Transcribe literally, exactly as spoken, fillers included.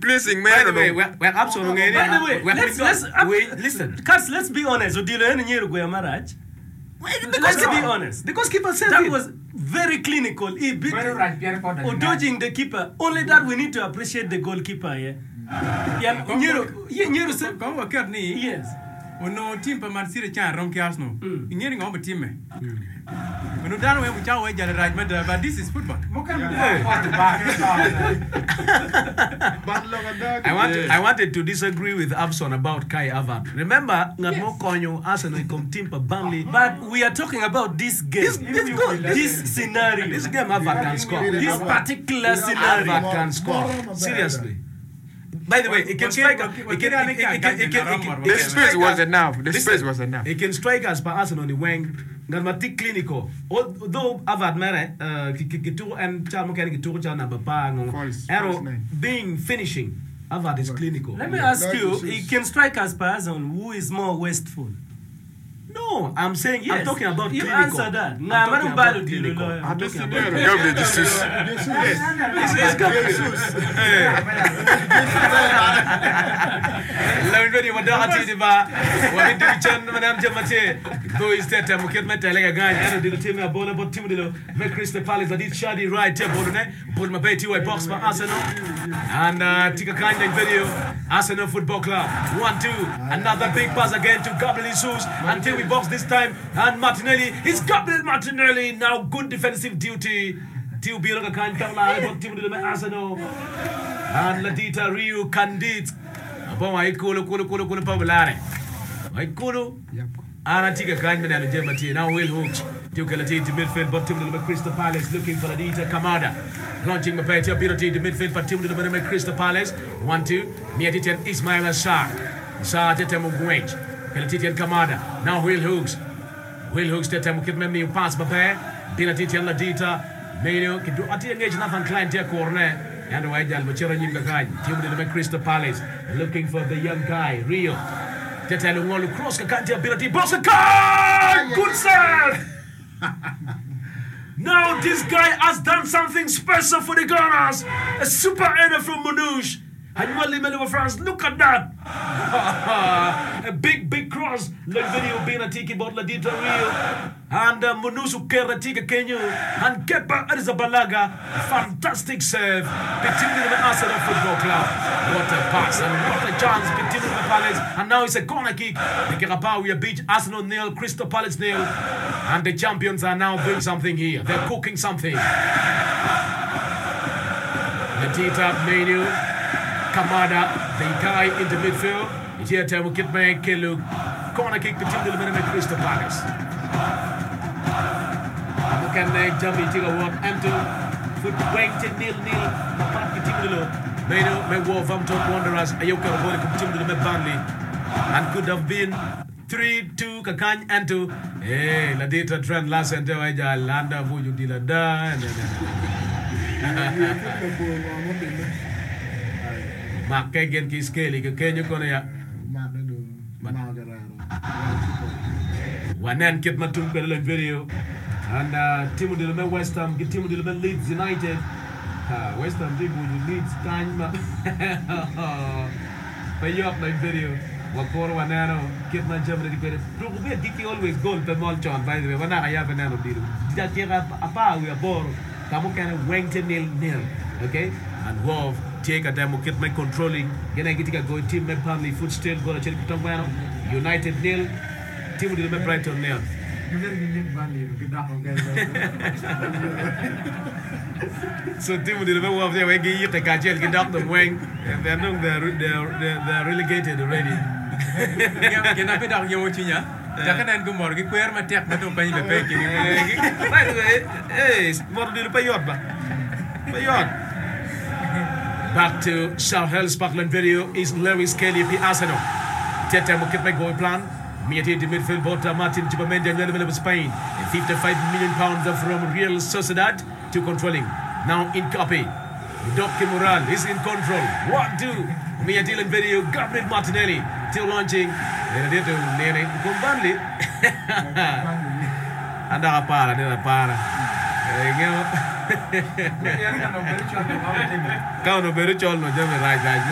replacing man. By the way, we're, we're absolutely. By the way, we're, let's, we're, let's, uh, wait, listen. Cuz, let's be honest. Odilo and Nyerugu Maraj. Let's be honest. The goalkeeper said That it. was very clinical. He beat Very right, Pierre Potter. or dodging the keeper. Only that we need to appreciate the goalkeeper. Yeah. Yeah. Nyeru. Yeah. Nyeru said. Come on, Kurt ni. Yes. Ono team pa Man City chan rom kias no. Ingeri ngom team me. Ono dan we mu cha we jale right but this is football. I want I wanted to disagree with Abson about Kai Havertz. Remember, Ngamo Konyo Arsenal come team pa Burnley. But we are talking about this game. This, this, good. This scenario. This game Havertz can score. This particular scenario. Havertz can score. Seriously. By the way, it can strike. It can. It can. It can. It can. The space was enough. The space was enough. It can strike us by Arsenal on the wing. Ngalmatik clinical. Although Havertz mere, kitu and chamo kani kitu cha na bapa ngong. Arrow being finishing. Havertz is clinical. Let me ask you, he can strike us by Arsenal. Who is more wasteful? No, I'm saying Yes. I'm talking about You clinical. answer that. I'm Nah, talking Madam about Balo Dilo clinical. lawyer. I'm talking about Gabriel Jesus. Let me ready what dati di ba. Wa mi di chan manam jamate. Go is that mo ket meta lega gan. Ano di team ya bola bot team di lo. Me Crystal Palace di Shadi right te bola ne. Bola ma beti wa box for Arsenal. And uh, tika kind video. Arsenal Football Club. One two. Another big pass again to Gabriel Jesus until we box this time. And Martinelli. It's Gabriel Martinelli now. Good defensive duty. Tiu bilang kan kala bot team di lo Arsenal. And Ladita Rio Candid. Abang ay kulo kulo kulo kulo pa balare. Ay kulo. Ana tika kan mena no jemati. Now Will Hooks. Tiu kala ti to midfield but team the Crystal Palace looking for Ladita Kamada. Launching the play to ability to midfield for team the Crystal Palace. One two. Miatitian Ismail Assar. Assar tete mo gwech. Kala titian Kamada. Now Will Hooks. Will Hooks tete mo kitme mi pass ba pe. Pinatitian Ladita. Meno kidu ati engage na van client ya corner. And why Jal Machero Nyinga Guy, team with the Crystal Palace, looking for the young guy, Rio. Tetelu Wall cross Kakanti ability, Bossa guy! Good save! Now this guy has done something special for the Gunners. A super header from Manouche. And Wally Melo France, look at that! A big, big cross. Let video being a tiki bot la dita Rio. And uh, Munusu Kera Tika Kenyu. And Kepa Arizabalaga. Fantastic save. Between the Arsenal Football Club. What a pass and what a chance between the Palace. And now it's a corner kick. The Kerapawi beat Arsenal nil, Crystal Palace nil. And the champions are now doing something here. They're cooking something. Ladita Menu. Kamada, the guy in the midfield. It's here to get me Kelu. Corner kick between the minute Crystal Palace. Can they jump into a walk and to foot waiting nil nil. Mapat between the Meno, me war from top Wanderers. Ayoka Boy continue to Burnley. And could have been three two Kakany and two. Hey, Ladita Trent last and Aja Landa Vuju Dila da. Mark Kagan ki scale ke Kenya kono ya Wanen kit matum ko le video and uh, team de le West Ham ki team de le Leeds United uh, West Ham di bu Leeds time pay up like video wa por wanano kit man jamre di pere do be diki always goal pe mol chon by the way wana ya venano di da kira apa we bor kamu kan wengte nil nil okay and Wolf take a time get my controlling gena gitika go team me Burnley foot still go cheli kitongwana United nil team de me Brighton nil so team de me Wolf they wegi yite ka chel ki dock them wing and they're not they're they're they're relegated already Kena pe dak yo chinya. Jangan dan gumor ki kuer ma tek na to bani be pe ki. by the way eh mor de pe yot ba pe yot. Back to Southampton's Parkland video is Lewis Kelly P. Arsenal. Tete mo kit my goal plan. Miati the midfield bota Martin Chupamende and level of Spain. fifty-five million pounds from Real Sociedad to controlling. Now in copy. Doki Moral is in control. One, two. Miati the video. Gabriel Martinelli still launching. Then to Nene Kumbali. And a para, and a para. There you go. Kau no beru chol no jame right right